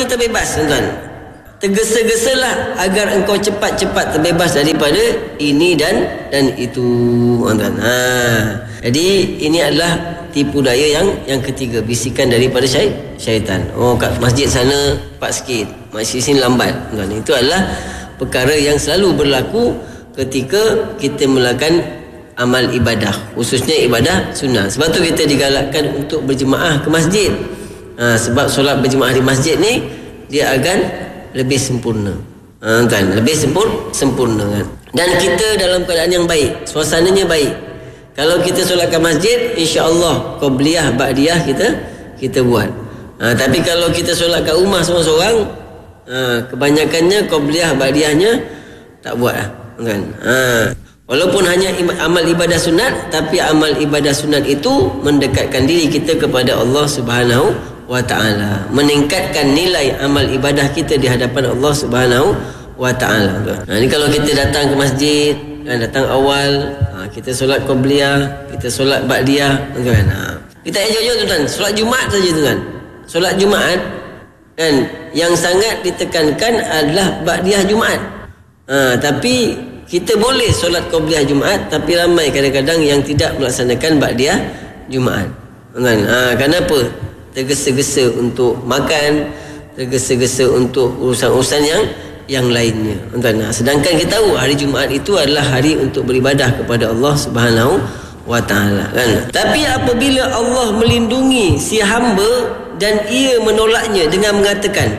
kita bebas, tuan-tuan. Tergesa-gesalah agar engkau cepat-cepat terbebas daripada ini dan itu, tuan-tuan. Jadi ini adalah tipu daya yang ketiga, bisikan daripada syaitan. Oh, kat masjid sana cepat sikit, masjid sini lambat, tuan-tuan. Itu adalah perkara yang selalu berlaku ketika kita melakukan amal ibadah, khususnya ibadah sunnah. Sebab tu kita digalakkan untuk berjemaah ke masjid. Sebab solat berjemaah di masjid ni dia akan lebih sempurna, kan? Lebih sempurna, kan? Dan kita dalam keadaan yang baik, suasananya baik. Kalau kita solat kat masjid, insya-Allah qabliyah ba'diyah kita buat. Tapi kalau kita solat kat rumah seorang-seorang, kebanyakannya qabliyah ba'diyahnya tak buat lah, kan? Walaupun hanya amal ibadah sunat, tapi amal ibadah sunat itu mendekatkan diri kita kepada Allah Subhanahu wa ta'ala, meningkatkan nilai amal ibadah kita di hadapan Allah Subhanahu wa ta'ala. Ini kalau kita datang ke masjid, datang awal, kita solat qabliyah, kita solat ba'diyah, kan? Kita enjoy, tuan-tuan. Solat Jumaat saja, tuan-tuan. Solat Jumaat, kan, yang sangat ditekankan adalah ba'diyah Jumaat. Tapi kita boleh solat qabliyah Jumaat, tapi ramai kadang-kadang yang tidak melaksanakan ba'diyah Jumaat, kan? Kenapa? Tergesa-gesa untuk makan, tergesa-gesa untuk urusan-urusan yang lainnya, tuan-tuan. Sedangkan kita tahu hari Jumaat itu adalah hari untuk beribadah kepada Allah Subhanahu wa ta'ala, kan? Tapi apabila Allah melindungi si hamba dan ia menolaknya dengan mengatakan,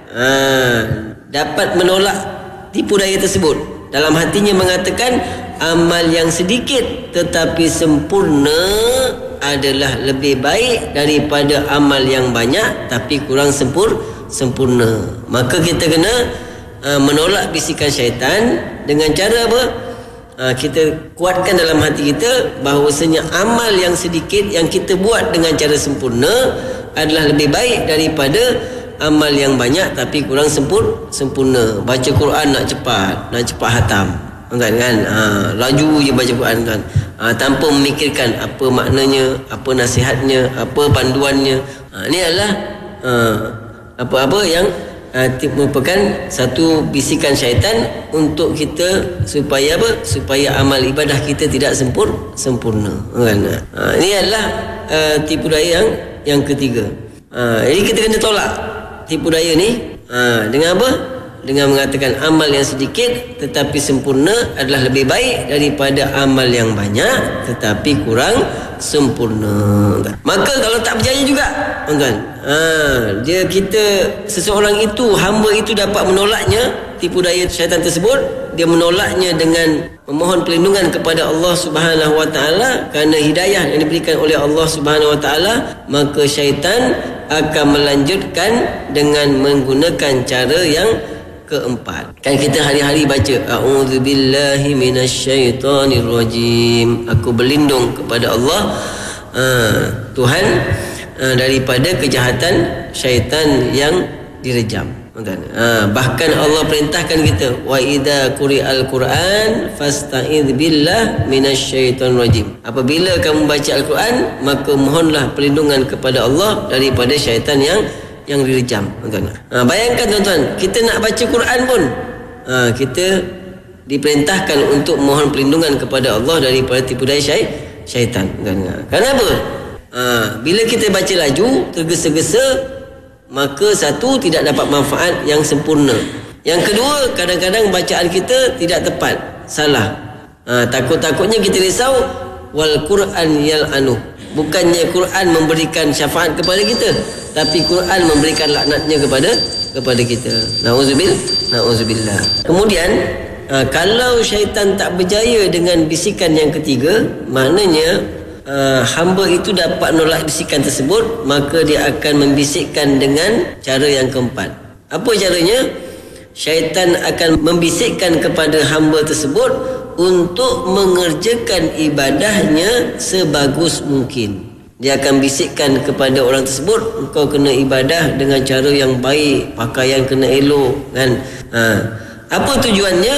dapat menolak tipu daya tersebut, dalam hatinya mengatakan amal yang sedikit tetapi sempurna adalah lebih baik daripada amal yang banyak tapi kurang sempurna. Maka kita kena menolak bisikan syaitan dengan cara apa? Kita kuatkan dalam hati kita bahawasanya amal yang sedikit yang kita buat dengan cara sempurna adalah lebih baik daripada amal yang banyak tapi kurang sempurna. Baca Quran nak cepat hatam, kan? Laju je baca Quran, kan? Tanpa memikirkan apa maknanya, apa nasihatnya, apa panduannya. Ini adalah apa-apa yang merupakan satu bisikan syaitan untuk kita supaya apa? Supaya amal ibadah kita tidak sempurna, kan? Ini adalah tipu daya yang ketiga. Jadi kita kena tolak tipu daya ni dengan apa? Dengan mengatakan amal yang sedikit tetapi sempurna adalah lebih baik daripada amal yang banyak tetapi kurang sempurna. Maka kalau tak berjaya juga, kan? Seseorang itu, hamba itu dapat menolaknya tipu daya syaitan tersebut. Dia menolaknya dengan memohon perlindungan kepada Allah Subhanahu wa ta'ala kerana hidayah yang diberikan oleh Allah Subhanahu wa ta'ala. Maka syaitan akan melanjutkan dengan menggunakan cara yang keempat. Kan kita hari-hari baca a'udzubillahi minasyaitonirrajim, aku berlindung kepada Allah Tuhan daripada kejahatan syaitan yang direjam. Bahkan Allah perintahkan kita wa idza quri'al Quran fasta'idz billah minasyaitonirrajim. Apabila kamu baca Al-Quran, maka mohonlah perlindungan kepada Allah daripada syaitan yang direjam, tuan-tuan. Bayangkan, tuan-tuan, kita nak baca Quran pun kita diperintahkan untuk mohon perlindungan kepada Allah daripada tipu daya syaitan, tuan-tuan. Kenapa? Bila kita baca laju, tergesa-gesa, maka satu, tidak dapat manfaat yang sempurna. Yang kedua, kadang-kadang bacaan kita tidak tepat, salah. Takut-takutnya kita risau wal Quran yal'anuh. Bukannya Quran memberikan syafaat kepada kita, tapi Quran memberikan laknatnya kepada kita. Na'udzubillah. Kemudian kalau syaitan tak berjaya dengan bisikan yang ketiga, maknanya hamba itu dapat menolak bisikan tersebut, maka dia akan membisikkan dengan cara yang keempat. Apa caranya? Syaitan akan membisikkan kepada hamba tersebut untuk mengerjakan ibadahnya sebagus mungkin. Dia akan bisikkan kepada orang tersebut, engkau kena ibadah dengan cara yang baik, pakaian kena elok, kan? Apa tujuannya?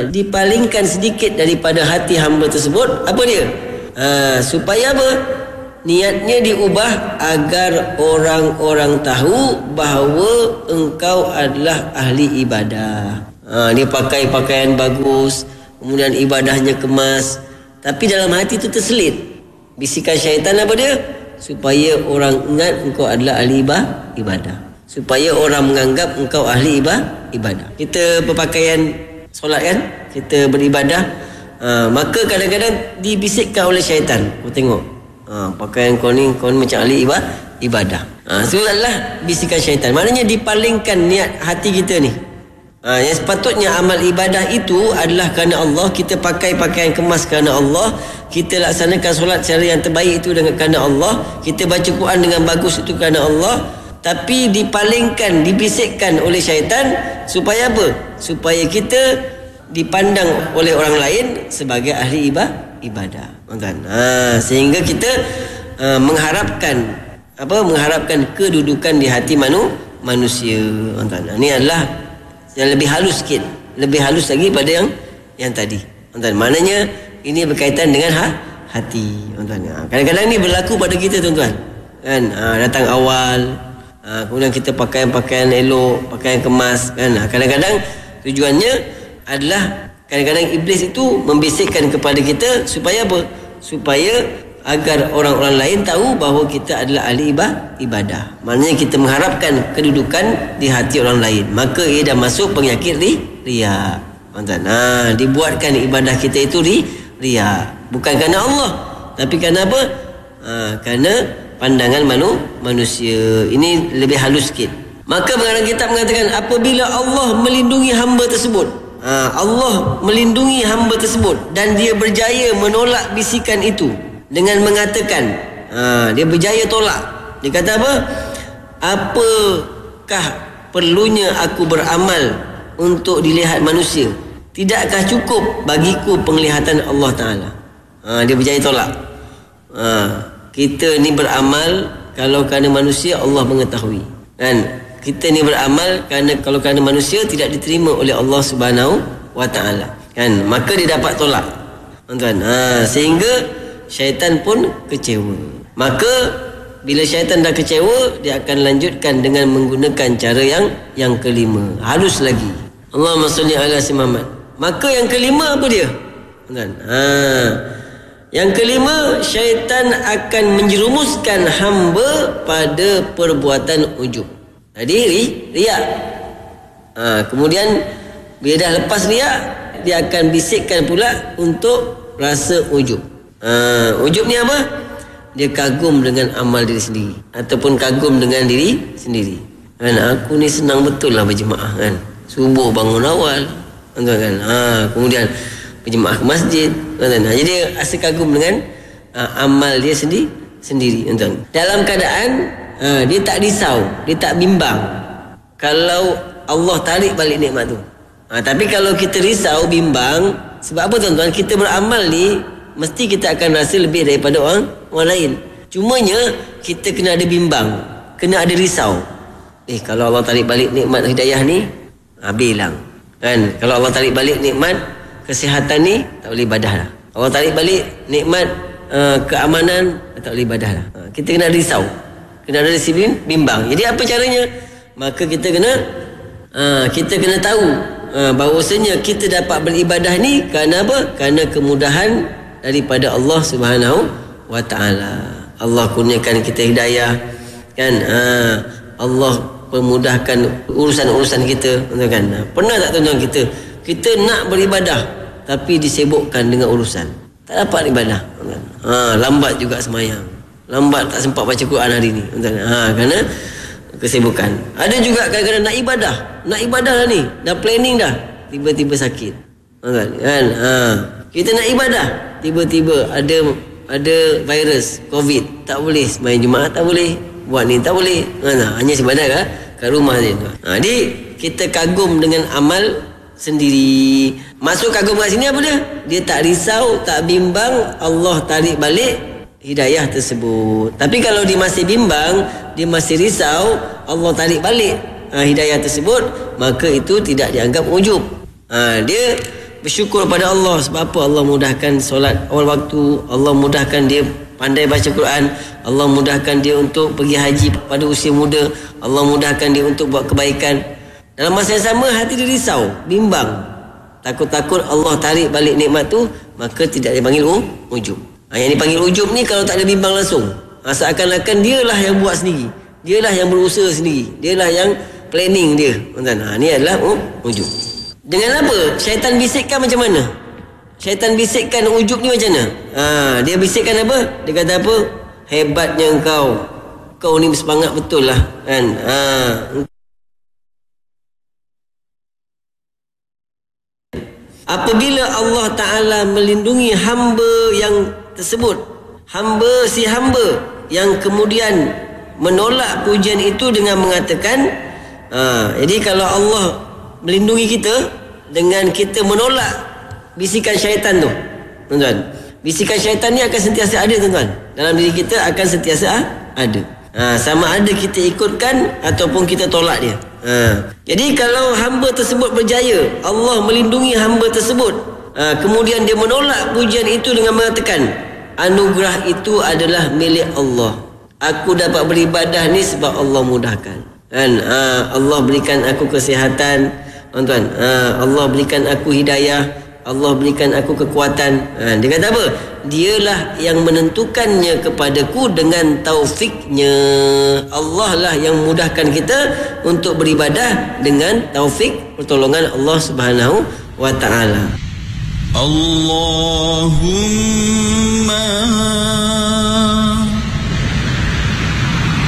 Dipalingkan sedikit daripada hati hamba tersebut. Apa dia? Supaya apa? niatnya diubah agar orang-orang tahu bahawa engkau adalah ahli ibadah. Dia pakai pakaian bagus, kemudian ibadahnya kemas, tapi dalam hati itu terselit bisikan syaitan apa dia? Supaya orang ingat engkau adalah ahli ibadah, supaya orang menganggap engkau ahli ibadah. Kita berpakaian solat kan, kita beribadah, maka kadang-kadang dibisikkan oleh syaitan. Kau tengok, pakaian kau ni macam ahli ibadah. Itu adalah bisikan syaitan. Maknanya dipalingkan niat hati kita ni. Yang sepatutnya amal ibadah itu adalah kerana Allah. Kita pakai pakaian kemas kerana Allah, kita laksanakan solat cara yang terbaik itu dengan kerana Allah, kita baca Quran dengan bagus itu kerana Allah. Tapi dipalingkan, dibisikkan oleh syaitan supaya apa? Supaya kita dipandang oleh orang lain sebagai ahli ibadah. Sehingga kita mengharapkan kedudukan di hati manusia. Ini adalah yang lebih halus sikit, lebih halus lagi pada yang tadi. Maknanya ini berkaitan dengan hati. Kadang-kadang ni berlaku pada kita, tuan-tuan. Kan, datang awal, kemudian kita pakaian elok, pakaian kemas, kan. Kadang-kadang tujuannya adalah kadang-kadang iblis itu membisikkan kepada kita supaya apa? Supaya agar orang-orang lain tahu bahawa kita adalah ahli ibadah. Maknanya kita mengharapkan kedudukan di hati orang lain. Maka ia dah masuk penyakit riya. Dibuatkan ibadah kita itu riya. Bukan kerana Allah, tapi kerana apa? Kerana pandangan manusia. Ini lebih halus sikit. Maka pengarang kitab mengatakan, apabila Allah melindungi hamba tersebut, Allah melindungi hamba tersebut dan dia berjaya menolak bisikan itu dengan mengatakan, dia berjaya tolak. Dia kata apa? Apakah perlunya aku beramal untuk dilihat manusia? Tidakkah cukup bagiku penglihatan Allah Ta'ala? Dia berjaya tolak. Kita ni beramal kalau kerana manusia, Allah mengetahui. Kan? Kita ni beramal kalau kerana manusia tidak diterima oleh Allah Subhanahu wa Ta'ala. Kan? Maka dia dapat tolak. Tuan-tuan. Sehingga syaitan pun kecewa. Maka bila syaitan dah kecewa, dia akan lanjutkan dengan menggunakan cara yang kelima, halus lagi. Allahumma salli ala si Muhammad. Maka yang kelima apa dia? Yang kelima, syaitan akan menjerumuskan hamba pada perbuatan ujub. Tadi riak. Kemudian bila dah lepas riak, dia akan bisikkan pula untuk rasa ujub. Ujub ni apa? Dia kagum dengan amal diri sendiri, ataupun kagum dengan diri sendiri. Kan, aku ni senang betul lah berjemaah, kan. Subuh bangun awal, kan. Kemudian berjemaah ke masjid, kan. Jadi dia rasa kagum dengan amal dia sendiri, kan. Dalam keadaan dia tak risau, dia tak bimbang kalau Allah tarik balik nikmat tu. Tapi kalau kita risau, bimbang, sebab apa, tuan-tuan? Kita beramal ni mesti kita akan rasa lebih daripada orang lain. Cumanya kita kena ada bimbang, kena ada risau. Kalau Allah tarik balik nikmat hidayah ni, habis hilang. Kan? Kalau Allah tarik balik nikmat kesihatan ni, tak boleh ibadah lah. Allah tarik balik nikmat keamanan, tak boleh ibadah lah. Kita kena ada risau, kena ada disiplin, bimbang. Jadi apa caranya? Maka kita kena tahu bahawasanya kita dapat beribadah ni kerana apa? Kerana kemudahan daripada Allah Subhanahu wa Ta'ala. Allah kurniakan kita hidayah, kan. Allah permudahkan urusan-urusan kita, kan. Pernah tak, tuan-tuan, kita nak beribadah tapi disibukkan dengan urusan, tak dapat ibadah, kan. Lambat juga semayang, lambat, tak sempat baca Quran hari ni, kan. Kerana kesibukan. Ada juga kadang-kadang nak ibadah lah ni, dah planning dah, tiba-tiba sakit, kan. Kita nak ibadah, tiba-tiba ada virus COVID, tak boleh sembahyang Jumaat, tak boleh buat ni, tak boleh. Hanya sebadah kat rumah je. Jadi kita kagum dengan amal sendiri. Masuk kagum kat sini apa dia? Dia tak risau, tak bimbang Allah tarik balik hidayah tersebut. Tapi kalau dia masih bimbang, dia masih risau Allah tarik balik hidayah tersebut, maka itu tidak dianggap ujub. Dia bersyukur pada Allah. Sebab apa? Allah mudahkan solat awal waktu, Allah mudahkan dia pandai baca Quran, Allah mudahkan dia untuk pergi haji pada usia muda, Allah mudahkan dia untuk buat kebaikan. Dalam masa yang sama hati dia risau, bimbang, takut-takut Allah tarik balik nikmat tu, maka tidak dipanggil ujub. Yang dipanggil ujub ni kalau tak ada bimbang langsung, seakan-akan dialah yang buat sendiri, dialah yang berusaha sendiri, dialah yang planning dia. Ni adalah ujub. Dengan apa? Syaitan bisikkan macam mana? Syaitan bisikkan ujub ni macam mana? Dia bisikkan apa? Dia kata apa? Hebatnya engkau. Kau ni bersemangat betul lah kan? Apabila Allah Ta'ala melindungi hamba yang tersebut, hamba yang kemudian menolak pujian itu dengan mengatakan, jadi kalau Allah melindungi kita dengan kita menolak bisikan syaitan tu, tuan-tuan, bisikan syaitan ni akan sentiasa ada, tuan-tuan, dalam diri kita akan sentiasa ada. Sama ada kita ikutkan ataupun kita tolak dia. Jadi kalau hamba tersebut berjaya, Allah melindungi hamba tersebut, kemudian dia menolak pujian itu dengan mengatakan, anugerah itu adalah milik Allah, aku dapat beribadah ni sebab Allah mudahkan kan? Allah berikan aku kesihatan, tuan-tuan, Allah berikan aku hidayah, Allah berikan aku kekuatan. Dia kata apa? Dialah yang menentukannya kepadaku dengan taufiknya. Allah lah yang mudahkan kita untuk beribadah dengan taufik pertolongan Allah Subhanahu wa ta'ala. Allahumma